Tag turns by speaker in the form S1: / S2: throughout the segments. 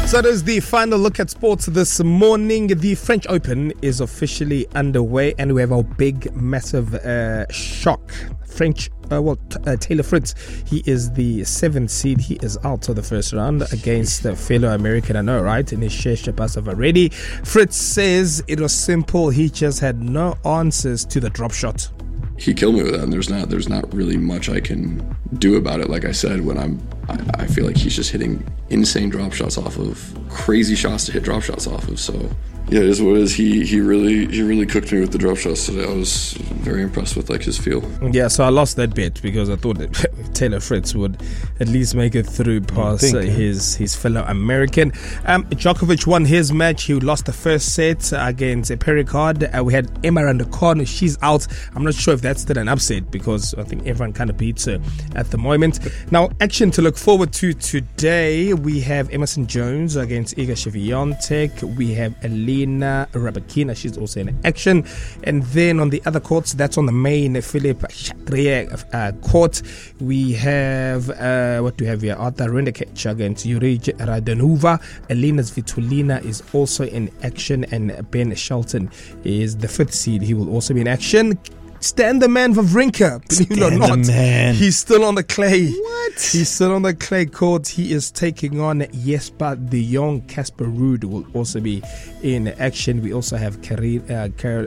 S1: So that is the final look at sports this morning. The French Open is officially underway and we have a big, massive shock. Taylor Fritz, he is the 7th seed. He is out of the first round against a fellow American, I know, right? Nisha Shabasov already. Fritz says it was simple. He just had no answers to the drop shot.
S2: He killed me with that, and there's not really much I can do about it. Like I said, when I feel like he's just hitting insane drop shots off of, crazy shots to hit drop shots off of. So yeah, it is what it is. He really cooked me with the drop shots today. I was very impressed with his feel.
S1: Yeah, so I lost that bet because I thought that Taylor Fritz would at least make it through past his fellow American. Djokovic won his match. He lost the first set against Pericard. We had Emma Raducanu. She's out. I'm not sure if that's still an upset because I think everyone kind of beats her at the moment. Now, action to look forward to today. We have Emerson Jones against Iga Swiatek. We have Elena Rybakina. She's also in action. And then on the other courts, that's on the main Philip Chatrier court. We have, what do we have here? Arthur Rendekech against Yuri Radanova. Elena Svitolina is also in action. And Ben Shelton is the 5th seed. He will also be in action. Stan the man Wawrinka, believe it or not, he's still on the clay.
S3: What?
S1: He's still on the clay court. He is taking on Jesper de Jong. Casper Ruud will also be in action. We also have Carolina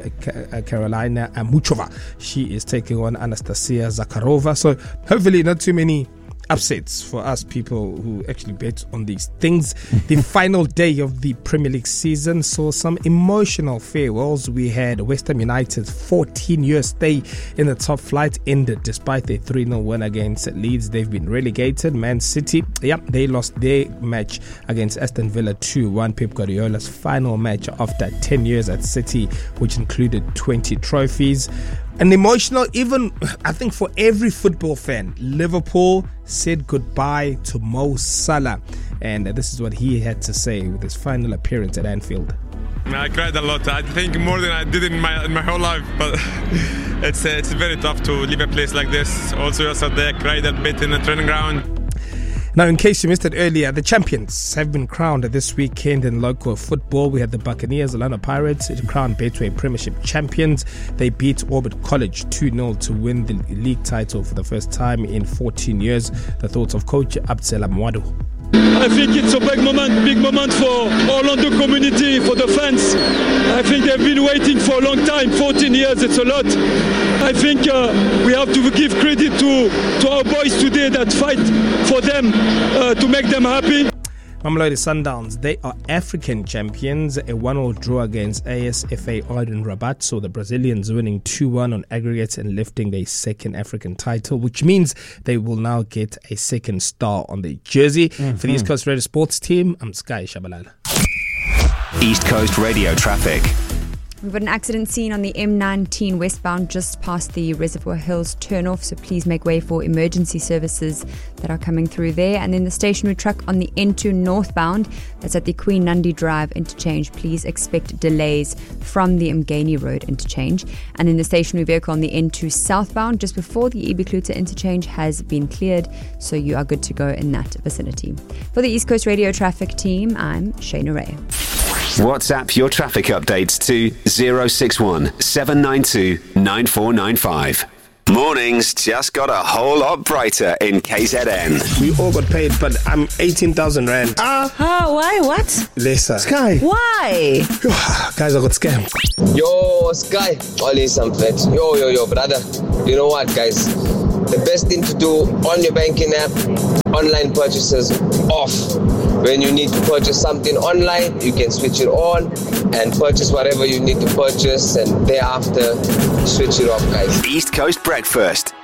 S1: Muchova. She is taking on Anastasia Zakharova. So hopefully not too many upsets for us people who actually bet on these things. The final day of the Premier League season saw some emotional farewells. We had West Ham United's 14-year stay in the top flight ended despite their 3-0 win against Leeds. They've been relegated. Man City, they lost their match against Aston Villa 2-1. Pep Guardiola's final match after 10 years at City, which included 20 trophies. And emotional, even I think for every football fan. Liverpool said goodbye to Mo Salah, and this is what he had to say with his final appearance at Anfield.
S4: I cried a lot. I think more than I did in my whole life, but it's very tough to leave a place like this. Also yesterday I cried a bit in the training ground.
S1: Now, in case you missed it earlier, the champions have been crowned this weekend in local football. We had the Buccaneers, Orlando Pirates, crowned Betway Premiership champions. They beat Orbit College 2-0 to win the league title for the first time in 14 years. The thoughts of coach Absela Mwadu.
S5: I think it's a big moment for Orlando community, for the fans. I think they've been waiting for a long time, 14 years, it's a lot. I think we have to give credit to our boys today that fight for them to make them happy.
S1: Mamelodi Sundowns, they are African champions. A 1-1 draw against ASFA Ardent Rabat. So the Brazilians winning 2-1 on aggregate and lifting their second African title, which means they will now get a second star on their jersey. For the East Coast Radio Sports team, I'm Sky Shabalala.
S6: East Coast Radio traffic.
S3: We've got an accident scene on the M19 westbound just past the Reservoir Hills turnoff, so please make way for emergency services that are coming through there. And then the stationary truck on the N2 northbound, that's at the Queen Nandi Drive interchange. Please expect delays from the Mgeni Road interchange. And then the stationary vehicle on the N2 southbound just before the Ibikluta interchange has been cleared, so you are good to go in that vicinity. For the East Coast Radio traffic team, I'm Shayna Ray.
S6: WhatsApp your traffic updates to 061 792 9495. Mornings just got a whole lot brighter in KZN.
S1: We all got paid, but I'm 18,000 rand.
S7: Why? What?
S1: Lesser.
S7: Sky. Why?
S1: Guys, I got scammed.
S8: Yo, Sky. Only some fat. Yo, brother. You know what, guys? The best thing to do on your banking app, online purchases off. When you need to purchase something online, you can switch it on and purchase whatever you need to purchase, and thereafter switch it off, guys.
S6: East Coast Breakfast